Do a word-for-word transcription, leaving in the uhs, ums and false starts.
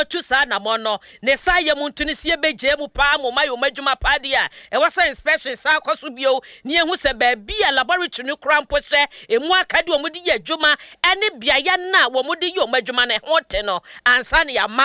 watu sa na mo no ne sa ye mu ntu ne sie beje mu pa mo mayo madwuma pa dia e wasa inspection sa kwaso bio ne ehu se ba bia laboratory no krampo hye emu akade o mu di ye adwuma ene bia ya na wo mu di ye o madwuma ne ho te no ansa ne ya